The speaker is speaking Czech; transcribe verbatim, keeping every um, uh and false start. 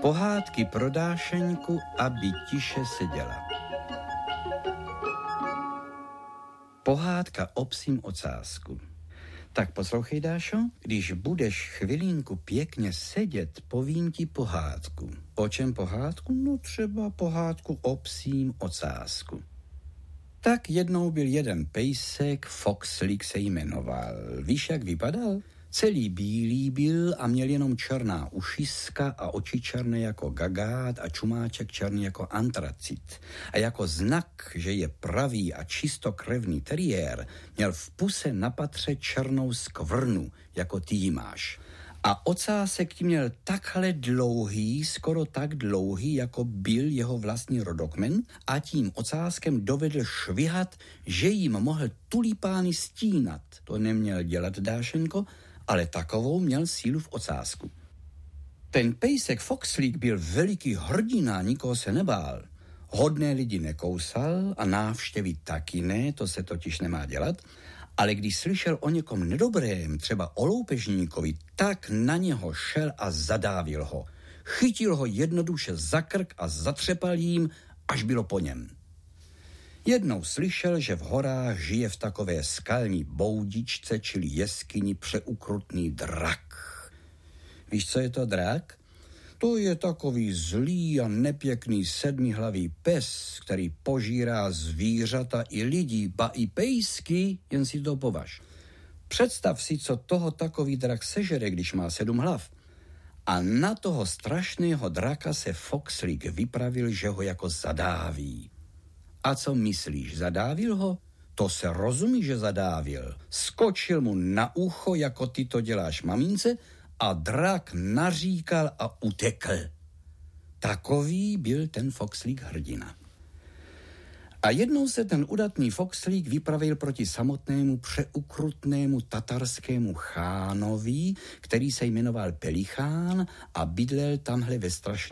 Pohádky pro Dášeňku, aby tiše seděla. Pohádka o psím ocásku. Tak poslouchej, Dášo, když budeš chvilinku pěkně sedět, povím ti pohádku. O čem pohádku? No třeba pohádku o psím ocásku. Tak jednou byl jeden pejsek, Foxlík se jmenoval. Víš, jak vypadal? Celý bílý byl a měl jenom černá ušiska a oči černé jako gagát a čumáček černý jako antracit. A jako znak, že je pravý a čistokrevný teriér, měl v puse na patře černou skvrnu, jako ty ji máš. A ocásek tím měl takhle dlouhý, skoro tak dlouhý, jako byl jeho vlastní rodokmen, a tím ocáskem dovedl švihat, že jim mohl tulipány stínat. To neměl dělat, Dášenko, ale takovou měl sílu v ocásku. Ten pejsek Foxlík byl veliký hrdina, nikoho se nebál. Hodné lidi nekousal a návštěvy taky ne, to se totiž nemá dělat, ale když slyšel o někom nedobrém, třeba o loupežníkovi, tak na něho šel a zadávil ho. Chytil ho jednoduše za krk a zatřepal jím, až bylo po něm. Jednou slyšel, že v horách žije v takové skalní boudičce, čili jeskyni, přeukrutný drak. Víš, co je to drak? To je takový zlý a nepěkný sedmihlavý pes, který požírá zvířata i lidi, ba i pejsky, jen si to považ. Představ si, co toho takový drak sežere, když má sedm hlav. A na toho strašného draka se Foxlík vypravil, že ho jako zadáví. A co myslíš, zadávil ho? To se rozumí, že zadávil. Skočil mu na ucho, jako ty to děláš mamince, a drak naříkal a utekl. Takový byl ten Foxlík hrdina. A jednou se ten udatný Foxlík vypravil proti samotnému přeukrutnému tatarskému chánovi, který se jmenoval Pelichán a bydlel tamhle ve strašně